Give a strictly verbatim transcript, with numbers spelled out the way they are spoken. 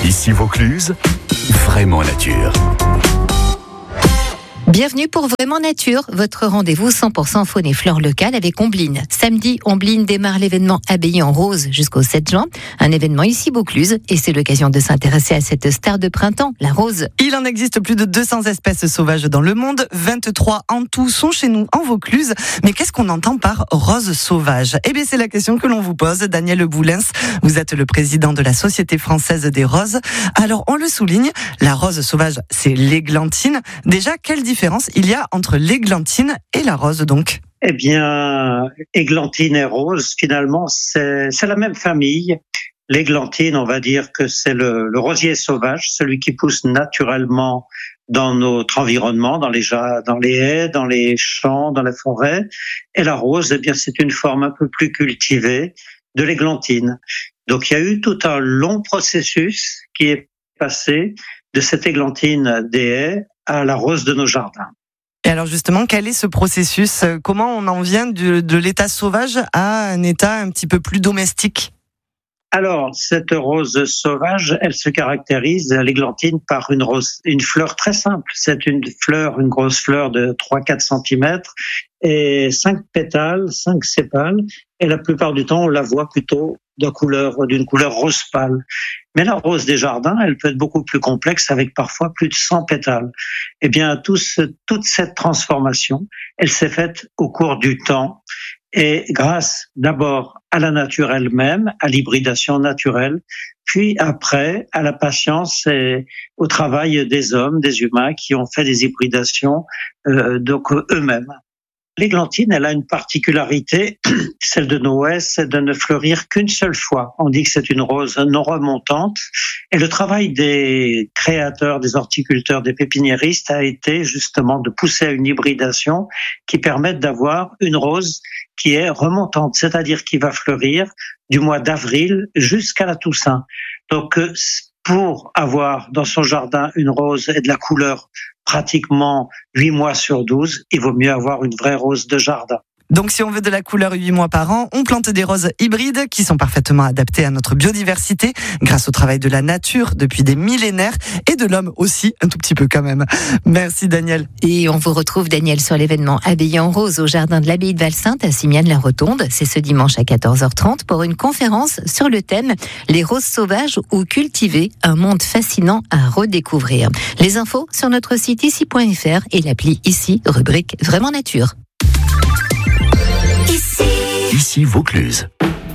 Ici Vaucluse, vraiment nature. Bienvenue pour Vraiment Nature, votre rendez-vous cent pour cent faune et flore locale avec Ombline. Samedi, Ombline démarre l'événement Abbaye en rose jusqu'au sept juin. Un événement ici Vaucluse et c'est l'occasion de s'intéresser à cette star de printemps, la rose. Il en existe plus de deux cents espèces sauvages dans le monde. vingt-trois en tout sont chez nous en Vaucluse. Mais qu'est-ce qu'on entend par rose sauvage? Eh bien, c'est la question que l'on vous pose. Daniel Boulins, vous êtes le président de la Société française des roses. Alors, on le souligne, la rose sauvage, c'est l'églantine. Déjà, quelle différence il y a entre l'églantine et la rose donc? Eh bien, églantine et rose, finalement, c'est, c'est la même famille. L'églantine, on va dire que c'est le, le rosier sauvage, celui qui pousse naturellement dans notre environnement, dans les, dans les haies, dans les champs, dans la forêt. Et la rose, eh bien, c'est une forme un peu plus cultivée de l'églantine. Donc, il y a eu tout un long processus qui est passé de cette églantine des haies à la rose de nos jardins. Et alors justement, quel est ce processus? Comment on en vient de, de l'état sauvage à un état un petit peu plus domestique? Alors, cette rose sauvage, elle se caractérise, l'églantine, par une rose, une fleur très simple. C'est une fleur, une grosse fleur de trois à quatre centimètres et cinq pétales, cinq sépales. Et la plupart du temps, on la voit plutôt de couleur, d'une couleur rose pâle. Mais la rose des jardins, elle peut être beaucoup plus complexe avec parfois plus de cent pétales. Eh bien, tout ce, toute cette transformation, elle s'est faite au cours du temps et grâce d'abord à la nature elle-même, à l'hybridation naturelle, puis après à la patience et au travail des hommes, des humains qui ont fait des hybridations euh, donc eux-mêmes. L'églantine, elle a une particularité, celle de Noé, c'est de ne fleurir qu'une seule fois. On dit que c'est une rose non remontante. Et le travail des créateurs, des horticulteurs, des pépiniéristes a été justement de pousser à une hybridation qui permette d'avoir une rose qui est remontante, c'est-à-dire qui va fleurir du mois d'avril jusqu'à la Toussaint. Donc, pour avoir dans son jardin une rose et de la couleur pratiquement huit mois sur douze, il vaut mieux avoir une vraie rose de jardin. Donc si on veut de la couleur huit mois par an, on plante des roses hybrides qui sont parfaitement adaptées à notre biodiversité grâce au travail de la nature depuis des millénaires et de l'homme aussi, un tout petit peu quand même. Merci Daniel. Et on vous retrouve Daniel sur l'événement Abbaye en rose au jardin de l'abbaye de Valsainte à Simiane-la-Rotonde. C'est ce dimanche à quatorze heures trente pour une conférence sur le thème Les roses sauvages ou cultivées, un monde fascinant à redécouvrir. Les infos sur notre site ici point f r et l'appli Ici, rubrique Vraiment Nature. Ici Vaucluse.